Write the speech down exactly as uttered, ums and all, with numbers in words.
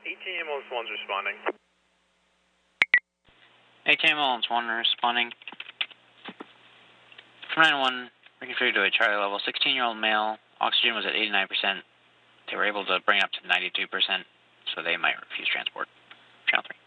eighteen ambulance one's responding. eighteen ambulance one responding. From nine one, reconfigured to a Charlie level, sixteen-year-old male, oxygen was at eighty-nine percent. They were able to bring it up to ninety-two percent, so they might refuse transport. Channel three.